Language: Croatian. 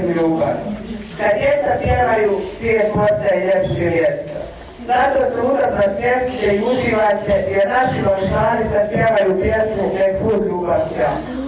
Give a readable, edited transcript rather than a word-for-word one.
veliku ljubav. Kad djeca pjevaju, svijet postaje ljepši mjesto. Zato se udobno smjestite i uživajte, jer naši Lošani sad pjevaju pjesmu Nek svud ljubav sjaj.